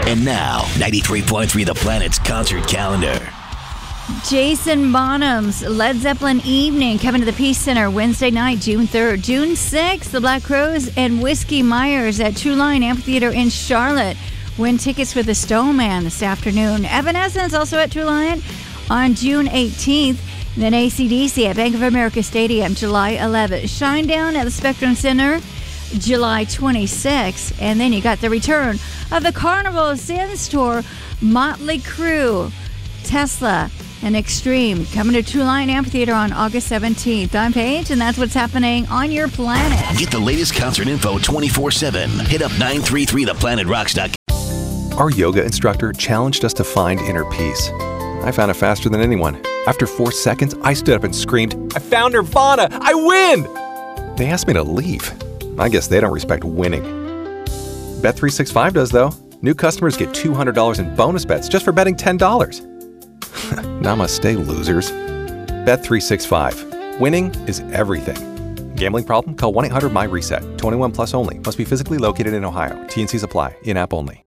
And now, 93.3 The Planet's concert calendar. Jason Bonham's Led Zeppelin Evening coming to the Peace Center Wednesday night, June 3rd. June 6th, the Black Crowes and Whiskey Myers at True Line Amphitheater in Charlotte. Win tickets for the Stone Man this afternoon. Evanescence also at True Line on June 18th. Then AC/DC at Bank of America Stadium, July 11th. Shinedown at the Spectrum Center, July 26th. And then you got the return of the Carnival of Sins tour, Motley Crue, Tesla, and Extreme coming to True Line Amphitheater on August 17th. I'm Paige, and that's what's happening on your planet. Get the latest concert info 24/7. Hit up 933theplanetrocks.com. Our yoga instructor challenged us to find inner peace. I found it faster than anyone. After 4 seconds, I stood up and screamed, "I found Nirvana! I win!" They asked me to leave. I guess they don't respect winning. Bet365 does, though. New customers get $200 in bonus bets just for betting $10. Namaste, losers. Bet365. Winning is everything. Gambling problem? Call 1-800-MY-RESET. 21 plus only. Must be physically located in Ohio. T&Cs apply. In-app only.